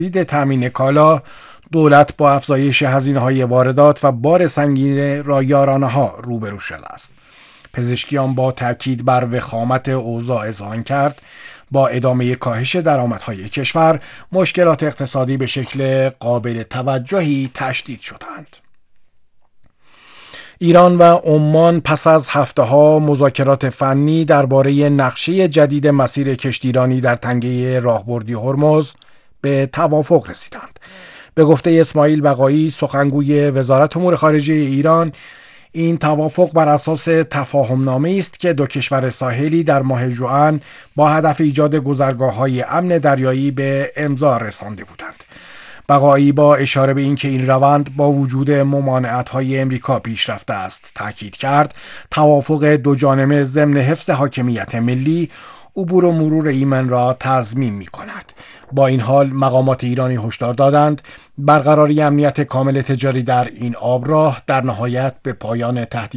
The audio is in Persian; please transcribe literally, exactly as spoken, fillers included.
دید تامین کالا، دولت با افزایش هزینه‌های واردات و بار سنگین را یارانه‌ها روبرو شده است. پزشکیان با تاکید بر وخامت اوضاع اذعان کرد با ادامه کاهش درآمدهای کشور، مشکلات اقتصادی به شکل قابل توجهی تشدید شدند. ایران و عمان پس از هفته‌ها مذاکرات فنی درباره نقشه جدید مسیر کشتیرانی در تنگه راهبردی هرمز به توافق رسیدند. به گفته اسماعیل بقایی، سخنگوی وزارت امور خارجه ایران، این توافق بر اساس تفاهم‌نامه‌ای است که دو کشور ساحلی در ماه ژوئن با هدف ایجاد گذرگاه‌های امن دریایی به امضا رسانده بودند. بقایی با اشاره به اینکه این روند با وجود ممانعت‌های امریکا پیش رفته است، تاکید کرد توافق دو جانبه ضمن حفظ حاکمیت ملی، عبور و مرور ایمن را تضمین می‌کند. با این حال مقامات ایرانی هشدار دادند برقراری امنیت کامل تجاری در این آبراه در نهایت به پایان تهدید